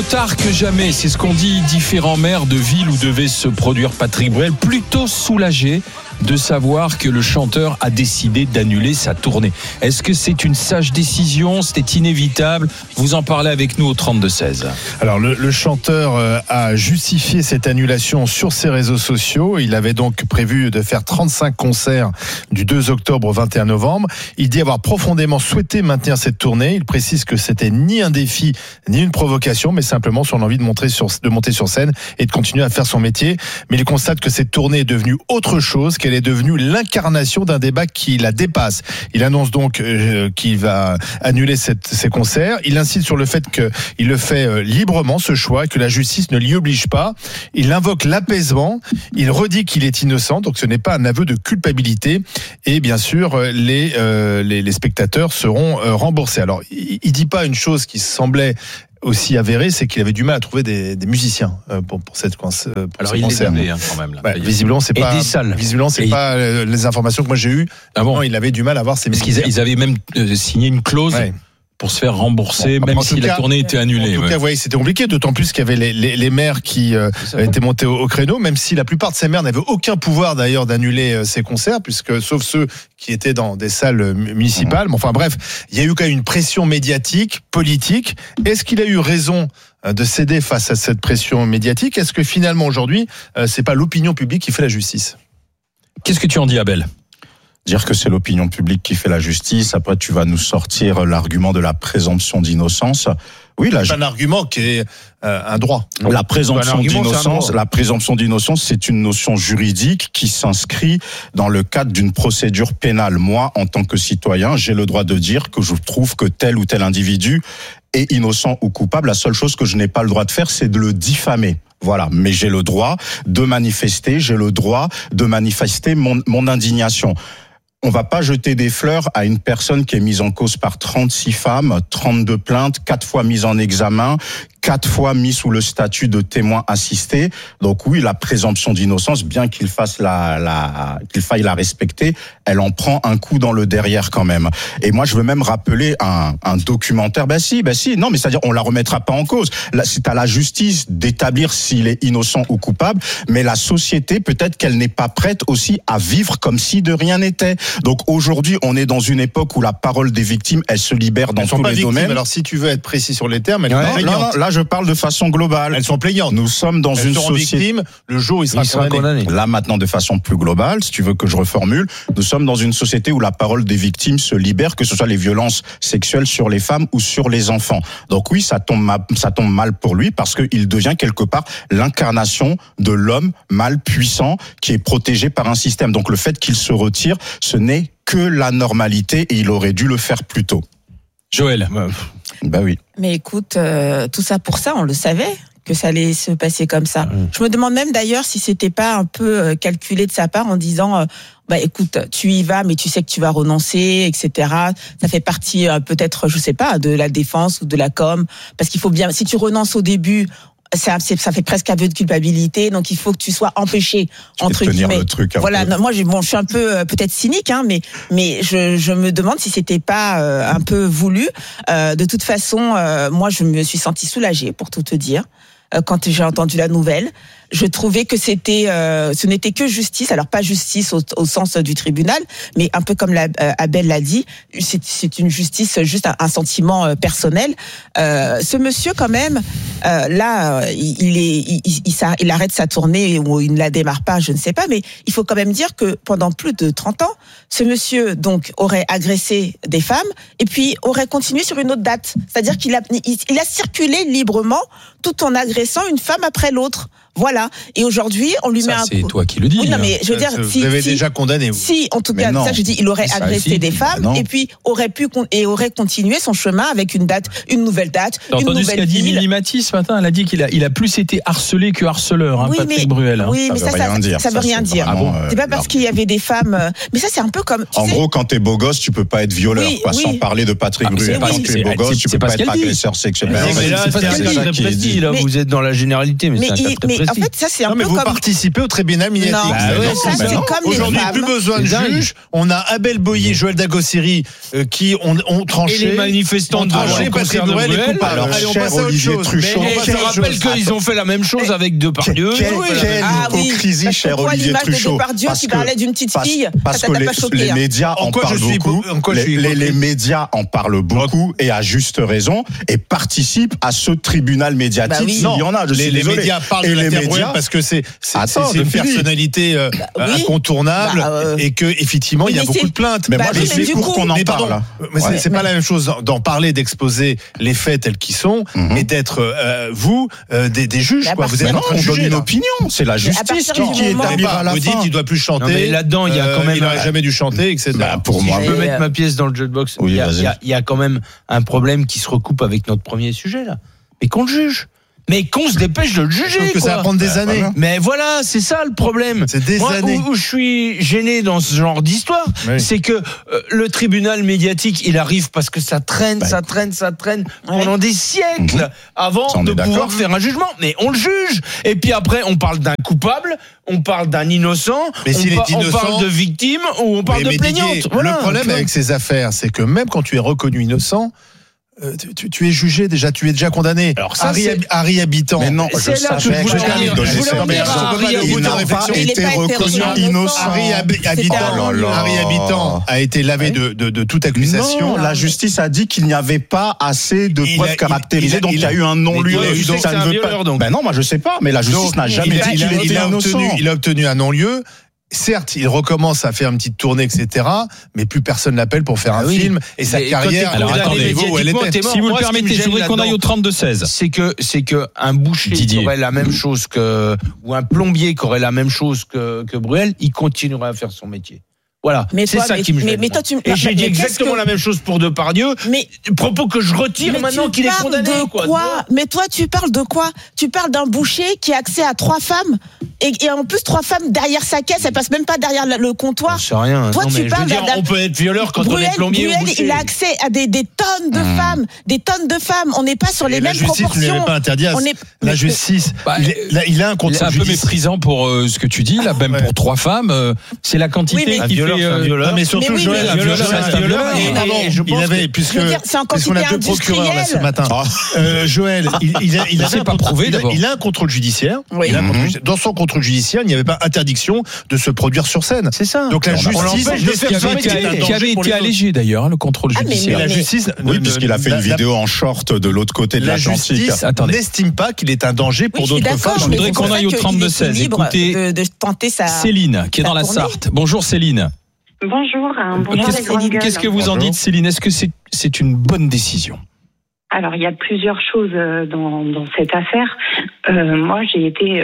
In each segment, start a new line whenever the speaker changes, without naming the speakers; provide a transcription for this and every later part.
Tard que jamais, c'est ce qu'ont dit différents maires de villes où devait se produire Patrick Bruel, plutôt soulagés de savoir que le chanteur a décidé d'annuler sa tournée. Est-ce que c'est une sage décision? C'était inévitable? Vous en parlez avec nous au 32-16.
Alors le chanteur a justifié cette annulation sur ses réseaux sociaux. Il avait donc prévu de faire 35 concerts du 2 octobre au 21 novembre. Il dit avoir profondément souhaité maintenir cette tournée. Il précise que c'était ni un défi ni une provocation, mais simplement son envie de monter sur scène et de continuer à faire son métier. Mais il constate que cette tournée est devenue autre chose, qu'elle est devenue l'incarnation d'un débat qui la dépasse. Il annonce donc qu'il va annuler ces concerts. Il insiste sur le fait qu'il le fait librement, ce choix, que la justice ne l'y oblige pas. Il invoque l'apaisement. Il redit qu'il est innocent, donc ce n'est pas un aveu de culpabilité. Et bien sûr, les spectateurs seront remboursés. Alors, il dit pas une chose qui semblait aussi avéré, c'est qu'il avait du mal à trouver des musiciens pour cette concert.
Alors il les avait quand même là.
Visiblement c'est pas
des salles.
Visiblement c'est pas les informations que moi j'ai eues. Ah bon, il avait du mal à avoir ces musiciens.
Parce qu'ils avaient même signé une clause. Ouais. Pour se faire rembourser, même si la tournée était annulée.
En tout cas, ouais, c'était compliqué, d'autant plus qu'il y avait les maires qui étaient montés au créneau, même si la plupart de ces maires n'avaient aucun pouvoir d'ailleurs d'annuler ces concerts, puisque sauf ceux qui étaient dans des salles municipales. Mais enfin bref, il y a eu quand même une pression médiatique, politique. Est-ce qu'il a eu raison de céder face à cette pression médiatique? Est-ce que finalement aujourd'hui, c'est pas l'opinion publique qui fait la justice?
Qu'est-ce que tu en dis, Abel?
Dire que c'est l'opinion publique qui fait la justice. Après, tu vas nous sortir l'argument de la présomption d'innocence. Oui,
c'est un argument qui est un droit.
La présomption d'innocence, c'est une notion juridique qui s'inscrit dans le cadre d'une procédure pénale. Moi, en tant que citoyen, j'ai le droit de dire que je trouve que tel ou tel individu est innocent ou coupable. La seule chose que je n'ai pas le droit de faire, c'est de le diffamer. Voilà, mais j'ai le droit de manifester, mon indignation. On va pas jeter des fleurs à une personne qui est mise en cause par 36 femmes, 32 plaintes, 4 fois mise en examen, 4 fois mis sous le statut de témoin assisté. Donc oui, la présomption d'innocence, bien qu'il faille la respecter, elle en prend un coup dans le derrière quand même. Et moi, je veux même rappeler un documentaire. Non, mais c'est-à-dire, on la remettra pas en cause. Là, c'est à la justice d'établir s'il est innocent ou coupable, mais la société, peut-être qu'elle n'est pas prête aussi à vivre comme si de rien n'était. Donc aujourd'hui, on est dans une époque où la parole des victimes, elle se libère dans tous les domaines.
Alors si tu veux être précis sur les termes, elles sont
plaignantes. Là, je parle de façon globale.
Elles sont plaignantes.
Nous sommes dans une société.
Victimes, le jour où il sera condamné.
Là, maintenant, de façon plus globale, si tu veux que je reformule, nous sommes dans une société où la parole des victimes se libère, que ce soit les violences sexuelles sur les femmes ou sur les enfants. Donc oui, ça tombe mal pour lui parce qu'il devient quelque part l'incarnation de l'homme mal puissant qui est protégé par un système. Donc le fait qu'il se retire, ce n'est que la normalité et il aurait dû le faire plus tôt.
Joël.
Oui.
Mais écoute, tout ça pour ça, on le savait que ça allait se passer comme ça. Je me demande même d'ailleurs si c'était pas un peu calculé de sa part en disant écoute, tu y vas, mais tu sais que tu vas renoncer, etc. Ça fait partie peut-être, je sais pas, de la défense ou de la com, parce qu'il faut bien, si tu renonces au début, ça fait presque aveu de culpabilité, donc il faut que tu sois empêché entre guillemets.
Le truc
voilà, moi je suis un peu peut-être cynique, mais je me demande si c'était pas un peu voulu. De toute façon, moi je me suis sentie soulagée pour tout te dire quand j'ai entendu la nouvelle. Je trouvais que ce n'était que justice. Alors pas justice au sens du tribunal, mais un peu comme Abel l'a dit, c'est une justice, juste un sentiment personnel. Ce monsieur quand même, là, il arrête sa tournée ou il ne la démarre pas, je ne sais pas, mais il faut quand même dire que pendant plus de 30 ans, ce monsieur donc aurait agressé des femmes et puis aurait continué sur une autre date. C'est-à-dire qu'il a circulé librement tout en agressant une femme après l'autre. Voilà. Et aujourd'hui, on lui met un coup.
C'est toi qui le dis.
Oui, non, mais je veux dire,
vous avez déjà condamné.
Si, en tout cas, ça, je dis, il aurait agressé des femmes et puis aurait continué son chemin avec une nouvelle date.
T'as entendu ce qu'a dit Mimi Mati ce matin? Elle a dit qu'il a plus été harcelé que harceleur, Patrick Bruel.
Oui, mais ça veut rien dire.
Ah bon?
C'est pas parce qu'il y avait des femmes. Mais ça, c'est un peu peu comme.
En gros, quand t'es beau gosse, tu peux pas être violeur, sans parler de Patrick Bruel. Quand tu es beau gosse, tu peux pas être agresseur sexuel.
Mais là, c'est très précis. Là, vous êtes dans la généralité, mais c'est un cas très précis.
En fait, ça, c'est un peu
vous
comme.
participez au tribunal médiatique.
Ça, c'est comme les
Aujourd'hui,
femmes.
plus besoin de juge. On a Abel Boyer, Joël Dagossiri qui ont tranché.
Et les manifestants de
Patrick Bruel est coupable.
Alors, cher Olivier Truchot.
Je rappelle qu'ils ont fait la même chose avec Depardieu.
Quelle hypocrisie, cher Olivier Truchot.
Depardieu qui parlait d'une petite fille,
parce que les médias en parlent beaucoup. Les médias en parlent beaucoup et à juste raison et participent à ce tribunal médiatique. S'il y en a, je suis désolé.
Les médias parlent de l'affaire Bruel parce que c'est une personnalité incontournable et que effectivement il y a beaucoup de plaintes.
Mais moi je sais pour qu'on en parle.
Mais c'est pas la même chose d'en parler, d'exposer les faits tels qu'ils sont et d'être des juges. Vous êtes en train de
juger une opinion. C'est la justice qui établit à la fin.
Vous dites qu'il doit plus chanter.
Mais là-dedans, il y a quand même.
Il n'aurait jamais dû chanter, etc.
Pour moi,
je peux mettre ma pièce dans le jukebox. Il y a quand même un problème qui se recoupe avec notre premier sujet là. Mais qu'on le juge. Mais qu'on se dépêche de le juger.
Sauf que ça va prendre des années.
Voilà. Mais voilà, c'est ça le problème.
C'est des années.
Où je suis gêné dans ce genre d'histoire, c'est que le tribunal médiatique, il arrive parce que ça traîne pendant des siècles avant de pouvoir faire un jugement. Mais on le juge. Et puis après, on parle d'un coupable, on parle d'un innocent, on parle de victime ou on parle de plaignante.
Voilà. Le problème avec ces affaires, c'est que même quand tu es reconnu innocent, tu es jugé déjà, tu es déjà condamné.
Alors ça,
Harry Habitant.
Mais non, je savais. Il n'a pas été reconnu innocent.
Harry Habitant a été lavé de toute accusation.
Non, la justice a dit qu'il n'y avait pas assez de preuves caractérisées, donc il y a eu un non-lieu.
Ça ne veut pas.
Ben non, moi je sais pas, mais la justice n'a jamais dit qu'il était innocent.
Il a obtenu un non-lieu. Certes, il recommence à faire une petite tournée, etc., mais plus personne l'appelle pour faire un film et sa carrière.
Alors attendez, si vous le permettez, je voudrais qu'on aille au 32-16.
C'est que un boucher qui aurait la même chose ou un plombier qui aurait la même chose que Bruel, il continuerait à faire son métier. Voilà, c'est ça qui me gêne. Et j'ai dit exactement la même chose pour Depardieu. Mais propos que je retire maintenant qu'il est condamné.
Mais toi, tu parles de quoi ? Tu parles d'un boucher qui a accès à 3 femmes et en plus 3 femmes derrière sa caisse, elle passe même pas derrière le comptoir.
Je sais rien.
Toi, tu parles
on peut être violeur quand on est plombier ou boucher.
Il a accès à des tonnes de femmes, On n'est pas sur les mêmes proportions.
La justice ne l'avait pas interdit. La justice, il a un contrôle.
C'est un peu méprisant pour ce que tu dis là, même pour 3 femmes. C'est la quantité qui fait.
Mais surtout, Joël, un violeur reste un violeur. Il avait, puisqu'on a 2 procureurs là ce matin. Joël, il avait pas prouvé d'abord. Il a un contrôle judiciaire. Dans son contrôle judiciaire, il n'y avait pas interdiction de se produire sur scène.
C'est ça.
Donc la justice
qui avait été allégé d'ailleurs, le contrôle judiciaire.
La justice,
oui, puisqu'il a fait une vidéo en short de l'autre côté de l'Atlantique.
La justice n'estime pas qu'il est un danger pour d'autres femmes.
Je voudrais qu'on aille au 32-16. Écoutez, Céline, qui est dans la Sarthe. Bonjour Céline.
Bonjour.
Qu'est-ce que vous en dites, Céline ? Est-ce que c'est une bonne décision ?
Alors, il y a plusieurs choses dans cette affaire. Moi, j'ai été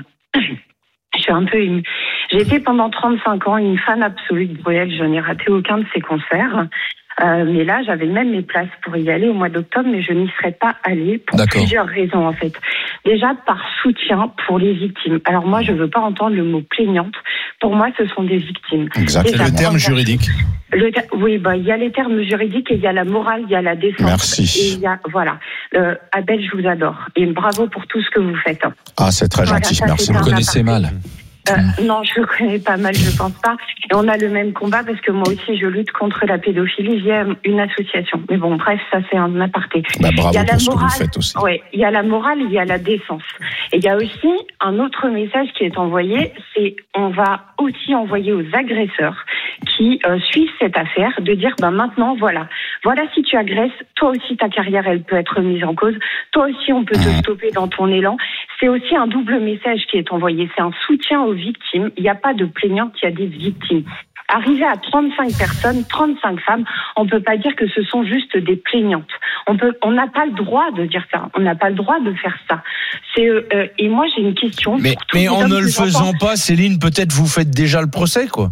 pendant 35 ans une fan absolue de Bruel. Je n'ai raté aucun de ses concerts. Mais là, j'avais même mes places pour y aller au mois d'octobre, mais je n'y serais pas allée pour plusieurs raisons, en fait. Déjà, par soutien pour les victimes. Alors moi, je veux pas entendre le mot plaignante. Pour moi, ce sont des victimes.
Exact. C'est le terme juridique.
Oui, il y a les termes juridiques et il y a la morale, il y a la défense.
Merci.
Et il y a, Abel, je vous adore. Et bravo pour tout ce que vous faites.
Ah, c'est très gentil, merci.
Vous le connaissez mal.
Non, je le connais pas mal, je pense pas. Et on a le même combat parce que moi aussi, je lutte contre la pédophilie via une association. Mais bon, bref, ça c'est un aparté.
Bravo pour ce que vous faiaites aussi.
Ouais, il y a la morale, il y a la décence. Et il y a aussi un autre message qui est envoyé, c'est on va aussi envoyer aux agresseurs qui suivent cette affaire de dire maintenant voilà si tu agresses, toi aussi ta carrière elle peut être mise en cause, toi aussi on peut te stopper dans ton élan. C'est aussi un double message qui est envoyé, c'est un soutien aux victimes. Il n'y a pas de plaignantes, il y a des victimes. Arriver à 35 personnes, 35 femmes, on peut pas dire que ce sont juste des plaignantes. On n'a pas le droit de dire ça. On n'a pas le droit de faire ça. Et moi, j'ai une question.
Mais en ne le faisant pas, Céline, peut-être vous faites déjà le procès, quoi.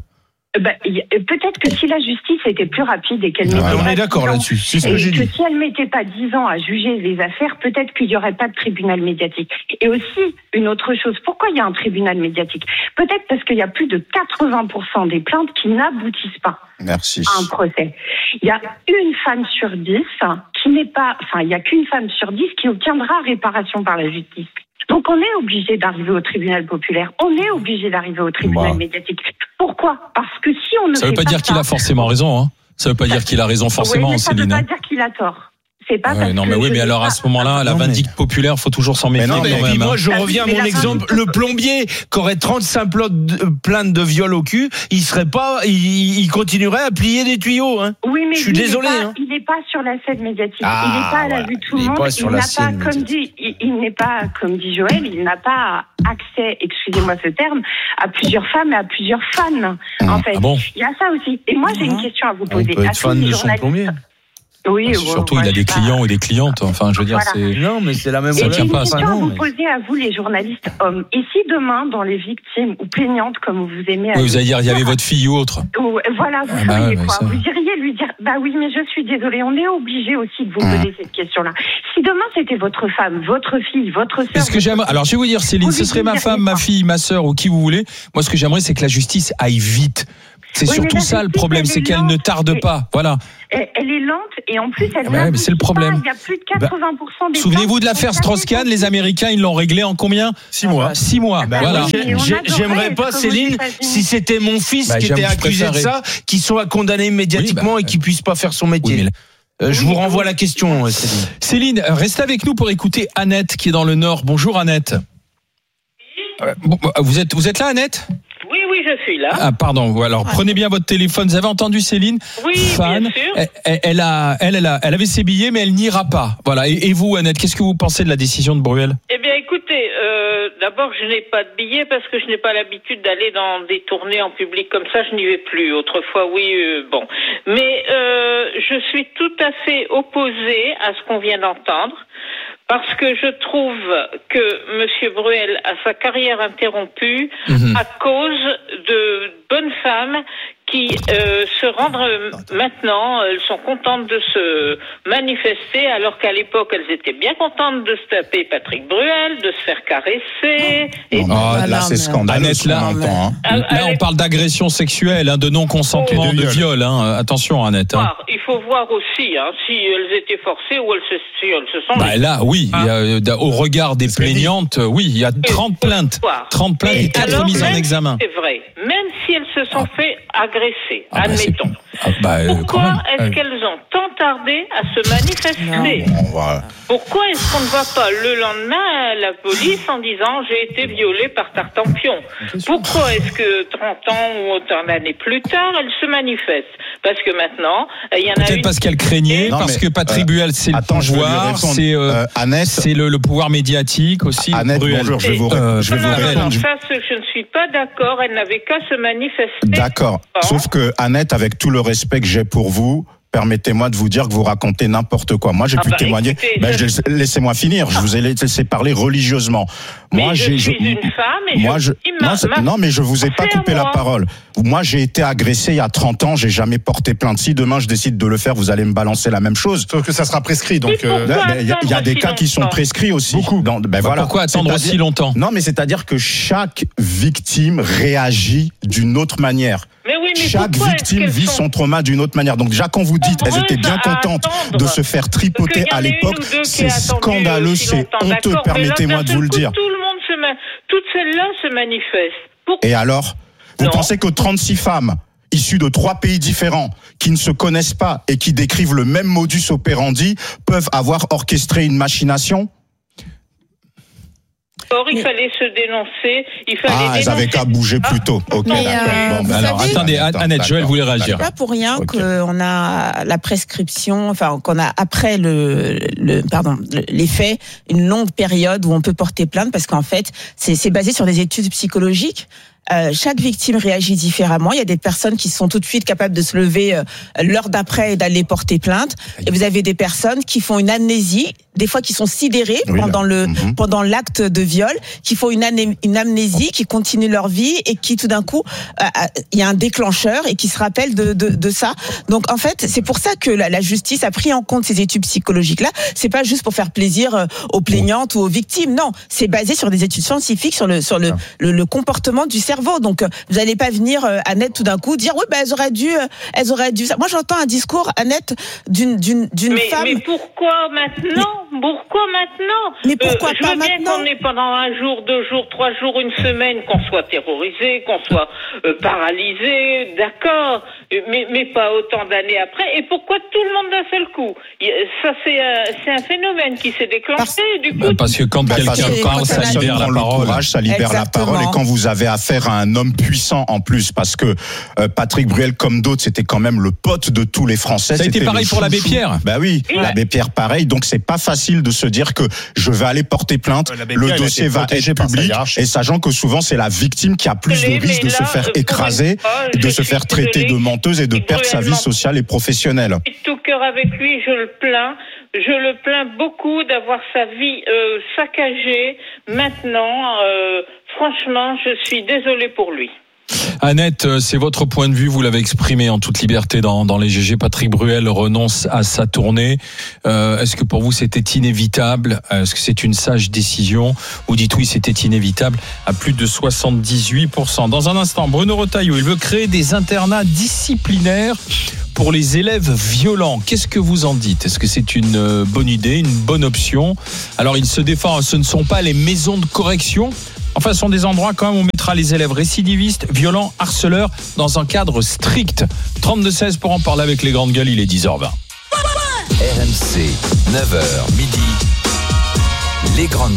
Peut-être que si la justice était plus rapide et qu'elle
on est d'accord là-dessus, c'est ce que j'ai dit.
Si elle mettait pas 10 ans à juger les affaires, peut-être qu'il y aurait pas de tribunal médiatique. Et aussi, une autre chose, pourquoi il y a un tribunal médiatique? Peut-être parce qu'il y a plus de 80% des plaintes qui n'aboutissent pas à un procès. Il y a une femme sur 10 qui n'est pas, il y a qu'une femme sur 10 qui obtiendra réparation par la justice. Donc on est obligé d'arriver au tribunal populaire, on est obligé d'arriver au tribunal médiatique. Pourquoi? Parce que si on ne fait pas ça...
Ça veut pas dire qu'il a forcément raison, hein. Ça veut pas dire qu'il a raison forcément, Céline.
Ça veut pas dire qu'il a tort. C'est pas parce
non, mais oui, mais alors à ce moment-là, la vindicte populaire, faut toujours s'en méfier quand même.
Moi, je reviens à mon exemple. Le plombier qui aurait 35 plaintes de viol au cul, il continuerait à plier des tuyaux, hein.
Oui, mais
je suis désolé.
Il n'est pas sur la scène médiatique. Il n'est pas à la vue de tout le monde. Il n'est pas, comme dit Joël, il n'a pas accès, excusez-moi ce terme, à plusieurs femmes et à plusieurs fans. En fait, il y a ça aussi. Et moi, j'ai une question à vous poser.
On peut être fan de son plombier.
Oui,
surtout, il a des clients et des clientes. Enfin, je veux dire, c'est.
Non, mais c'est la même.
J'ai une question à vous poser à vous, les journalistes hommes. Et si demain, dans les victimes ou plaignantes, comme vous aimez.
Oui, vous allez dire, il y avait votre fille ou autre.
Voilà, vous feriez quoi? Vous iriez lui dire, oui, mais je suis désolée. On est obligé aussi de vous poser cette question-là. Si demain c'était votre femme, votre fille, votre sœur.
Ce que j'aimerais, alors je vais vous dire, Céline, ce serait ma femme, ma fille, ma sœur ou qui vous voulez. Moi, ce que j'aimerais, c'est que la justice aille vite. C'est surtout ça le problème, c'est qu'elle ne tarde pas. Voilà.
Elle est lente et en plus elle
mais c'est le problème.
Il y a plus de 80% des.
Souvenez-vous de l'affaire Strauss-Kahn, les Américains, ils l'ont réglé en combien?
6 mois.
6 mois. Voilà.
J'aimerais pas, Céline, si c'était mon fils qui était accusé de ça, qu'il soit condamné immédiatement et qu'il puisse pas faire son métier. Je vous renvoie la question, Céline.
Céline, restez avec nous pour écouter Annette qui est dans le Nord. Bonjour Annette. Vous êtes là, Annette?
Oui, je suis là.
Ah, pardon. Alors, prenez bien votre téléphone. Vous avez entendu Céline?
Oui,
fan.
Bien sûr.
Elle avait ses billets, mais elle n'ira pas. Voilà. Et vous, Annette, qu'est-ce que vous pensez de la décision de Bruel?
Eh bien, écoutez, d'abord, je n'ai pas de billets parce que je n'ai pas l'habitude d'aller dans des tournées en public comme ça. Je n'y vais plus. Autrefois, oui, bon. Mais je suis tout à fait opposée à ce qu'on vient d'entendre. Parce que je trouve que M. Bruel a sa carrière interrompue à cause de bonnes femmes qui se rendent maintenant, elles sont contentes de se manifester, alors qu'à l'époque, elles étaient bien contentes de se taper Patrick Bruel, de se faire caresser.
Là, c'est scandaleux.
Annette, là, on parle d'agression sexuelle, de non-consentement, de viol. Attention, Annette.
Il faut voir aussi si elles étaient forcées ou si elles se sont...
Là, oui. Au regard des plaignantes, oui, il y a 30 plaintes. 30 plaintes et 4 mises en examen.
C'est vrai. Même si elles se sont fait agresser, admettons. Pourquoi est-ce qu'elles ont tant tardé à se manifester? Pourquoi est-ce qu'on ne va pas le lendemain à la police en disant j'ai été violée par Tartampion? Pourquoi est-ce que 30 ans ou autant d'années plus tard, elles se manifestent? Parce que maintenant, il y en a
peut-être parce qu'elle craignait, parce que Patrick Bruel, c'est le pouvoir, c'est le pouvoir médiatique aussi.
Annette, bonjour, je vais vous répondre.
Ça, je ne suis pas d'accord, elle n'avait qu'à se manifester.
D'accord, sauf que Annette, avec tout le respect que j'ai pour vous, permettez-moi de vous dire que vous racontez n'importe quoi. Moi, j'ai pu témoigner. Laissez-moi finir. Je vous ai laissé parler religieusement.
Moi, je suis une femme et
non, mais je vous ai pas coupé la parole. Moi, j'ai été agressé il y a 30 ans. J'ai jamais porté plainte. Si demain je décide de le faire, vous allez me balancer la même chose.
Sauf que ça sera prescrit. Donc,
il y a des cas qui sont prescrits aussi.
Beaucoup.
Pourquoi attendre aussi longtemps?
Non, mais c'est-à-dire que chaque victime réagit d'une autre manière. Chaque victime vit son trauma d'une autre manière. Donc déjà, quand vous dites elles étaient bien contentes de se faire tripoter à l'époque, c'est scandaleux, c'est honteux, permettez-moi de vous le dire.
Toutes celles-là se manifestent.
Et alors, vous pensez que 36 femmes issues de 3 pays différents, qui ne se connaissent pas et qui décrivent le même modus operandi, peuvent avoir orchestré une machination?
Or, il fallait se dénoncer.
Elles avaient qu'à bouger plus tôt.
Alors, attendez, Annette, Joël voulait réagir.
C'est pas pour rien qu'on a la prescription, qu'on a après les faits, une longue période où on peut porter plainte, parce qu'en fait, c'est basé sur des études psychologiques. chaque victime réagit différemment. Il y a des personnes qui sont tout de suite capables de se lever l'heure d'après et d'aller porter plainte. Et vous avez des personnes qui font une amnésie, des fois qui sont sidérées pendant l'acte de viol, qui font une amnésie, qui continuent leur vie et qui tout d'un coup, il y a un déclencheur et qui se rappellent de ça. Donc en fait, c'est pour ça que la justice a pris en compte ces études psychologiques-là. C'est pas juste pour faire plaisir aux plaignantes ou aux victimes. Non, c'est basé sur des études scientifiques sur le comportement du cerveau. Donc vous n'allez pas venir, Annette, tout d'un coup dire oui, elles auraient dû. Moi, j'entends un discours, Annette, d'une femme.
Mais pourquoi maintenant?
Mais pourquoi
pas maintenant? Je veux bien qu'on ait pendant 1 jour, 2 jours, 3 jours, une semaine, qu'on soit terrorisé, qu'on soit paralysé, d'accord, mais pas autant d'années après. Et pourquoi tout le monde d'un seul coup? Ça, c'est un phénomène qui s'est déclenché.
Parce que quand quelqu'un parle, ça libère la parole.
Ça libère la parole. Et quand vous avez affaire à un homme puissant en plus, parce que Patrick Bruel, comme d'autres, c'était quand même le pote de tous les Français.
Ça a été pareil pour l'abbé Pierre.
Bah oui, l'abbé Pierre pareil. Donc c'est pas facile de se dire que je vais aller porter plainte, le dossier va être public, et sachant que souvent c'est la victime qui a plus de risques de se faire écraser, de se faire traiter de menteuse et de perdre sa vie sociale et professionnelle.
Je suis tout cœur avec lui, je le plains beaucoup d'avoir sa vie saccagée. Maintenant, franchement, je suis désolée pour lui.
Annette, c'est votre point de vue, vous l'avez exprimé en toute liberté dans les GG. Patrick Bruel renonce à sa tournée. Est-ce que pour vous c'était inévitable? Est-ce que c'est une sage décision? Vous dites oui, c'était inévitable à plus de 78%. Dans un instant, Bruno Retailleau, il veut créer des internats disciplinaires pour les élèves violents. Qu'est-ce que vous en dites? Est-ce que c'est une bonne idée, une bonne option? Alors il se défend, ce ne sont pas les maisons de correction. Enfin, ce sont des endroits quand même où on mettra les élèves récidivistes, violents, harceleurs dans un cadre strict. 32-16 pour en parler avec les grandes gueules, il est 10h20.
RMC, 9h midi, les grandes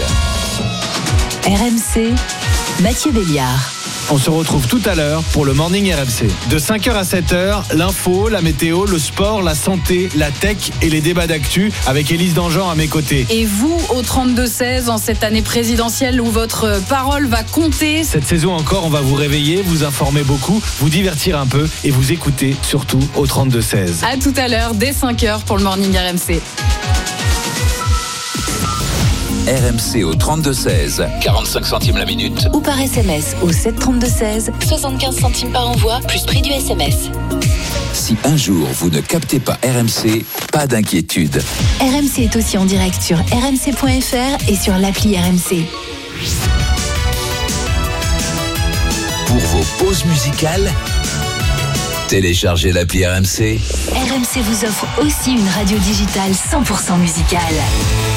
gueules.
RMC, Mathieu Béliard.
On se retrouve tout à l'heure pour le Morning RMC. De 5h à 7h, l'info, la météo, le sport, la santé, la tech et les débats d'actu avec Élise Dangean à mes côtés.
Et vous, au 32-16, en cette année présidentielle où votre parole va compter.
Cette saison encore, on va vous réveiller, vous informer beaucoup, vous divertir un peu et vous écouter surtout au 32-16.
À tout à l'heure, dès 5h pour le Morning RMC.
RMC au 32-16, 45 centimes la minute.
Ou par SMS au 732-16, 75 centimes par envoi, plus prix du SMS.
Si un jour vous ne captez pas RMC, pas d'inquiétude.
RMC est aussi en direct sur rmc.fr et sur l'appli RMC.
Pour vos pauses musicales, téléchargez l'appli RMC.
RMC vous offre aussi une radio digitale 100% musicale.